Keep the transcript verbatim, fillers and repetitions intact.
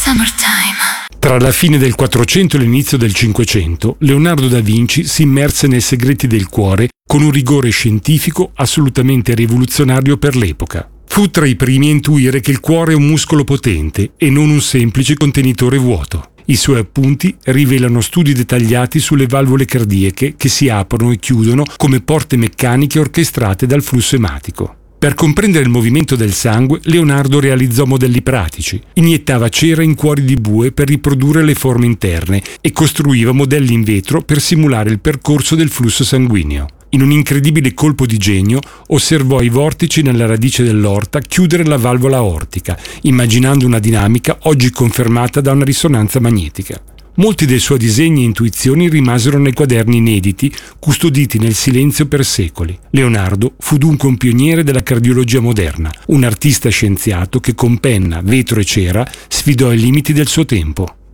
Summertime. Tra la fine del quattrocento e l'inizio del cinquecento, Leonardo da Vinci si immerse nei segreti del cuore con un rigore scientifico assolutamente rivoluzionario per l'epoca. Fu tra i primi a intuire che il cuore è un muscolo potente e non un semplice contenitore vuoto. I suoi appunti rivelano studi dettagliati sulle valvole cardiache che si aprono e chiudono come porte meccaniche orchestrate dal flusso ematico. Per comprendere il movimento del sangue, Leonardo realizzò modelli pratici, iniettava cera in cuori di bue per riprodurre le forme interne e costruiva modelli in vetro per simulare il percorso del flusso sanguigno. In un incredibile colpo di genio, osservò i vortici nella radice dell'orta chiudere la valvola aortica, immaginando una dinamica oggi confermata da una risonanza magnetica. Molti dei suoi disegni e intuizioni rimasero nei quaderni inediti, custoditi nel silenzio per secoli. Leonardo fu dunque un pioniere della cardiologia moderna, un artista scienziato che con penna, vetro e cera sfidò i limiti del suo tempo.